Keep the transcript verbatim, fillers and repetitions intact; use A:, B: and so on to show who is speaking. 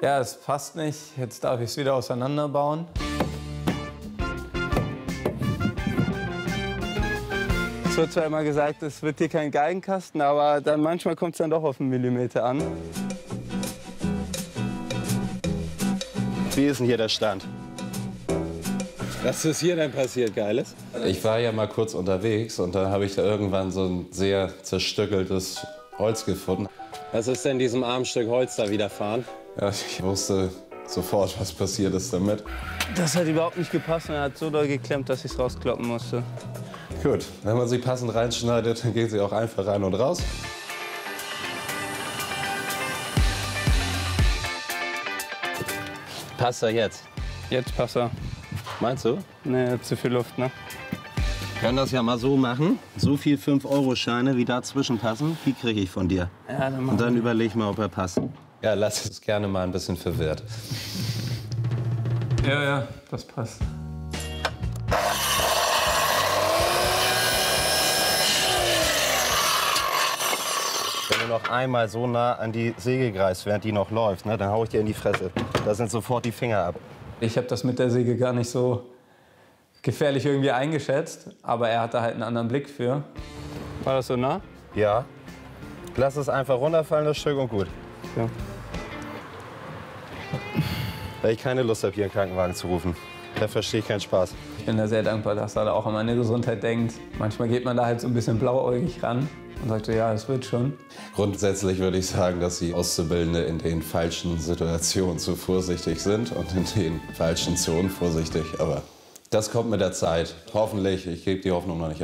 A: Ja, es passt nicht. Jetzt darf ich es wieder auseinanderbauen. Es wird zwar immer gesagt, es wird hier kein Geigenkasten, aber dann manchmal kommt es dann doch auf einen Millimeter an.
B: Wie ist denn hier der Stand?
C: Was ist hier denn passiert, Geiles?
D: Ich war ja mal kurz unterwegs und dann habe ich da irgendwann so ein sehr zerstückeltes Holz gefunden.
C: Was ist denn diesem armen Stück Holz da widerfahren?
D: Ja, ich wusste sofort, was passiert ist damit.
A: Das hat überhaupt nicht gepasst und er hat so doll geklemmt, dass ich es rauskloppen musste.
D: Gut, wenn man sie passend reinschneidet, dann geht sie auch einfach rein und raus.
B: Passt er jetzt?
A: Jetzt passt er.
B: Meinst du?
A: Ne, zu viel Luft, ne?
B: Wir können das ja mal so machen. So viel fünf Euro Scheine, wie dazwischen passen, die kriege ich von dir.
A: Ja, dann machen
B: Und dann
A: wir.
B: überleg mal, ob er passt.
D: Ja, lass es gerne mal ein bisschen verwirrt.
A: Ja, ja, das passt.
B: Wenn du noch einmal so nah an die Säge greifst, während die noch läuft, ne, dann hau ich dir in die Fresse. Da sind sofort die Finger ab.
A: Ich habe das mit der Säge gar nicht so gefährlich irgendwie eingeschätzt, aber er hatte halt einen anderen Blick für. War das so nah?
B: Ja. Lass es einfach runterfallen, das Stück, und gut.
A: Ja.
B: Weil ich keine Lust habe, hier einen Krankenwagen zu rufen. Da verstehe ich keinen Spaß.
A: Ich bin da sehr dankbar, dass er da auch an meine Gesundheit denkt. Manchmal geht man da halt so ein bisschen blauäugig ran und sagt so, ja, es wird schon.
D: Grundsätzlich würde ich sagen, dass die Auszubildende in den falschen Situationen zu vorsichtig sind und in den falschen Zonen vorsichtig. Aber das kommt mit der Zeit. Hoffentlich, ich gebe die Hoffnung noch nicht auf.